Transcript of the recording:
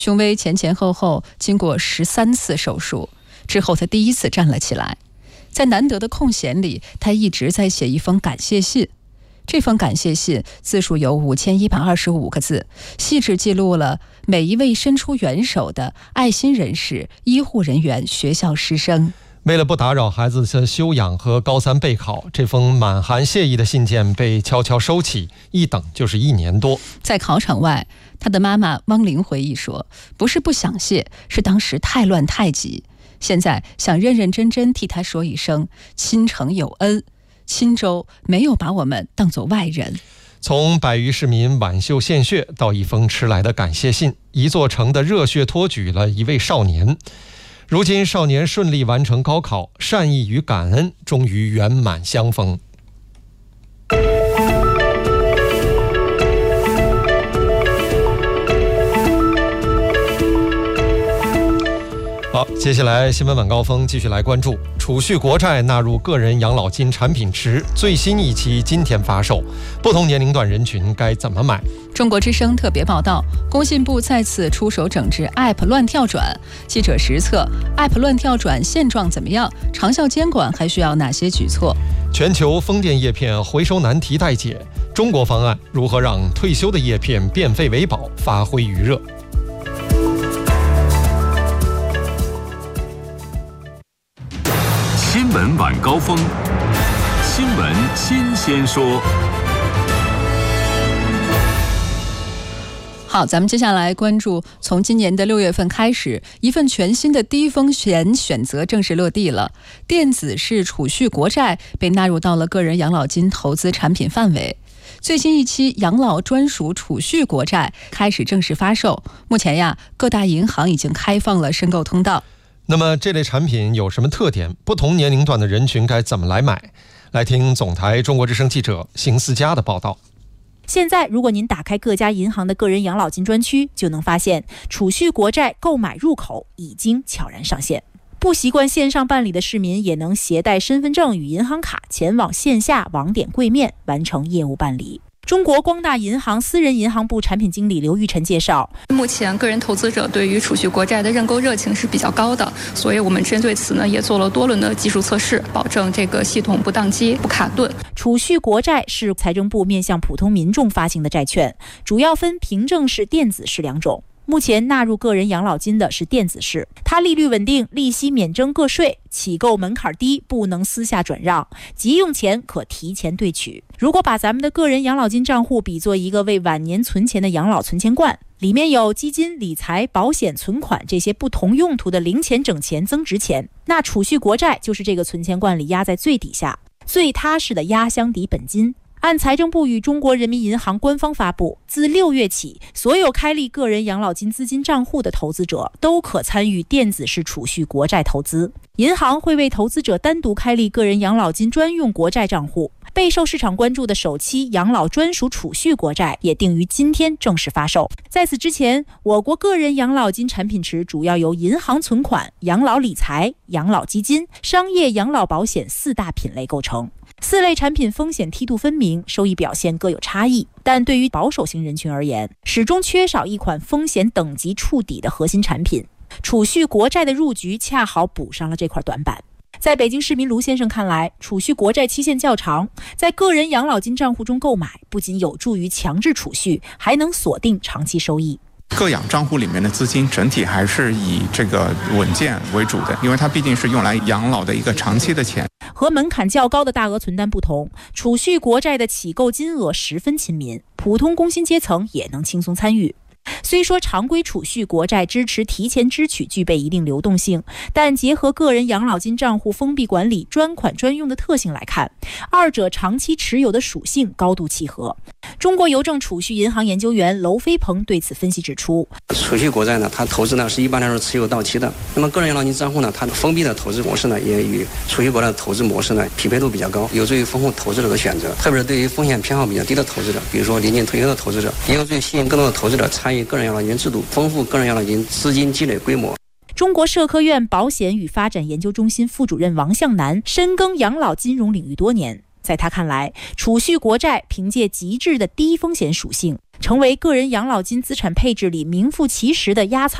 熊薇前前后后经过13次手术之后，他第一次站了起来。在难得的空闲里，他一直在写一封感谢信。这封感谢信字数有5125个字，细致记录了每一位伸出援手的爱心人士、医护人员、学校师生。 为了不打扰孩子的休养和高3备考，这封满含谢意的信件被悄悄收起，一等就是1年多。 在考场外，他的妈妈汪玲回忆说，不是不想谢，是当时太乱太急，现在想认认真真替他说一声亲诚有恩，钦州没有把我们当作外人。 从百余市民挽袖献血到一封迟来的感谢信，一座城的热血托举了一位少年。如今少年顺利完成高考，善意与感恩终于圆满相逢。好，接下来新闻晚高峰继续来关注储蓄国债纳入个人养老金产品池，最新一期今天发售，不同年龄段人群该怎么买？ 中国之声特别报道，工信部再次出手整治 App 乱跳转。记者实测 App 乱跳转现状怎么样？长效监管还需要哪些举措？ 全球风电叶片回收难题待解，中国方案如何让退休的叶片变废为宝，发挥余热？ 新闻晚高峰，新闻新鲜说。 好，咱们接下来关注，从今年的6月份开始，一份全新的低风险选择正式落地了。电子式储蓄国债被纳入到了个人养老金投资产品范围。最新一期养老专属储蓄国债开始正式发售。目前呀，各大银行已经开放了申购通道。 那么这类产品有什么特点？不同年龄段的人群该怎么来买？来听总台中国之声记者邢思佳的报道。 现在如果您打开各家银行的个人养老金专区，就能发现储蓄国债购买入口已经悄然上线。不习惯线上办理的市民也能携带身份证与银行卡前往线下网点柜面完成业务办理。中国光大银行私人银行部产品经理刘玉晨介绍， 目前个人投资者对于储蓄国债的认购热情是比较高的，所以我们针对此呢也做了多轮的技术测试，保证这个系统不宕机、不卡顿。 储蓄国债是财政部面向普通民众发行的债券，主要分凭证式、电子式两种。目前纳入个人养老金的是电子式，它利率稳定，利息免征个税，起购门槛低，不能私下转让，急用钱可提前兑取。如果把咱们的个人养老金账户比作一个为晚年存钱的养老存钱罐，里面有基金、理财、保险、存款这些不同用途的零钱、整钱、增值钱，那储蓄国债就是这个存钱罐里压在最底下，最踏实的压箱底本金。按财政部与中国人民银行官方发布，自6月起，所有开立个人养老金资金账户的投资者都可参与电子式储蓄国债投资。银行会为投资者单独开立个人养老金专用国债账户。备受市场关注的首期养老专属储蓄国债也定于今天正式发售。在此之前，我国个人养老金产品池主要由银行存款、养老理财、养老基金、商业养老保险4大品类构成。4类产品风险梯度分明，收益表现各有差异，但对于保守型人群而言，始终缺少一款风险等级触底的核心产品。储蓄国债的入局恰好补上了这块短板。在北京市民卢先生看来，储蓄国债期限较长，在个人养老金账户中购买，不仅有助于强制储蓄，还能锁定长期收益。 个养账户里面的资金整体还是以这个稳健为主的，因为它毕竟是用来养老的一个长期的钱。 和门槛较高的大额存单不同，储蓄国债的起购金额十分亲民，普通工薪阶层也能轻松参与。虽说常规储蓄国债支持提前支取具备一定流动性，但结合个人养老金账户封闭管理、专款专用的特性来看，二者长期持有的属性高度契合。中国邮政储蓄银行研究员娄飞鹏对此分析指出， 储蓄国债呢，它投资呢是一般来说持有到期的。那么个人养老金账户呢，它的封闭的投资模式呢，也与储蓄国债的投资模式呢匹配度比较高，有助于丰富投资者的选择。特别是对于风险偏好比较低的投资者，比如说临近退休的投资者，也有助于吸引更多的投资者参与个人养老金制度，丰富个人养老金资金积累规模。 中国社科院保险与发展研究中心副主任王向南深耕养老金融领域多年，在他看来，储蓄国债凭借极致的低风险属性， 成为个人养老金资产配置里名副其实的压舱